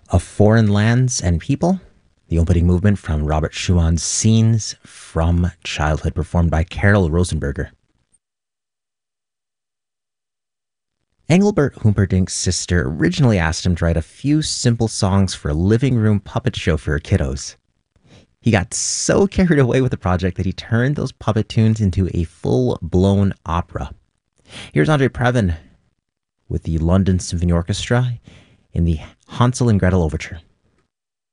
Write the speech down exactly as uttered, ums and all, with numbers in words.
Of Foreign Lands and People, the opening movement from Robert Schumann's Scenes from Childhood, performed by Carol Rosenberger. Engelbert Humperdinck's sister originally asked him to write a few simple songs for a living room puppet show for her kiddos. He got so carried away with the project that he turned those puppet tunes into a full-blown opera. Here's Andre Previn with the London Symphony Orchestra in the Hansel and Gretel Overture.